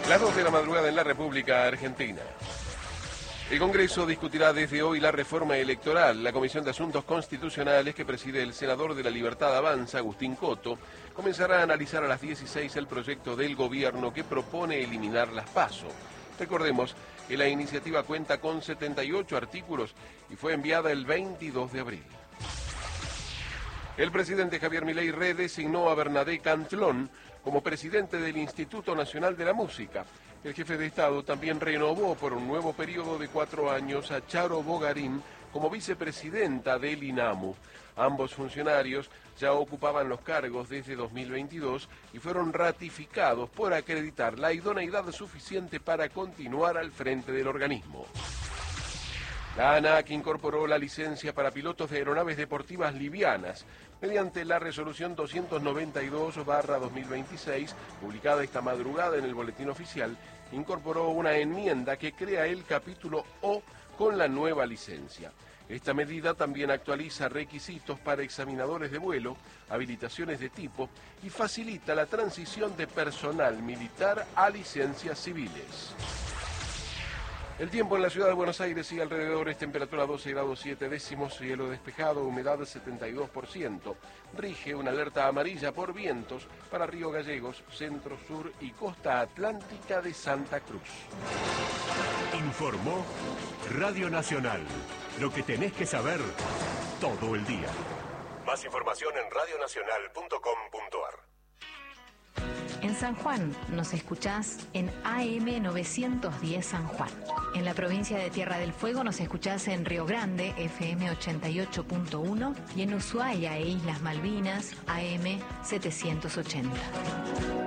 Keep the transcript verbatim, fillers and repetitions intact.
Las dos de la madrugada en la República Argentina. El Congreso discutirá desde hoy la reforma electoral. La Comisión de Asuntos Constitucionales, que preside el senador de la Libertad Avanza, Agustín Coto, comenzará a analizar a las dieciséis el proyecto del gobierno que propone eliminar las PASO. Recordemos que la iniciativa cuenta con setenta y ocho artículos y fue enviada el veintidós de abril. El presidente Javier Milei redesignó a Bernadette Cantlón como presidente del Instituto Nacional de la Música. El jefe de Estado también renovó por un nuevo periodo de cuatro años a Charo Bogarín como vicepresidenta del INAMU. Ambos funcionarios ya ocupaban los cargos desde dos mil veintidós y fueron ratificados por acreditar la idoneidad suficiente para continuar al frente del organismo. La ANAC incorporó la licencia para pilotos de aeronaves deportivas livianas mediante la resolución doscientos noventa y dos barra dos mil veintiséis, publicada esta madrugada en el Boletín Oficial. Incorporó una enmienda que crea el capítulo O con la nueva licencia. Esta medida también actualiza requisitos para examinadores de vuelo, habilitaciones de tipo y facilita la transición de personal militar a licencias civiles. El tiempo en la ciudad de Buenos Aires y alrededores, temperatura doce grados siete décimos, cielo despejado, humedad setenta y dos por ciento. Rige una alerta amarilla por vientos para Río Gallegos, centro, sur y costa atlántica de Santa Cruz. Informó Radio Nacional. Lo que tenés que saber todo el día. Más información en radio nacional punto com punto a r. En San Juan nos escuchás en A M novecientos diez San Juan. En la provincia de Tierra del Fuego nos escuchás en Río Grande, F M ochenta y ocho punto uno, y en Ushuaia e Islas Malvinas, A M setecientos ochenta.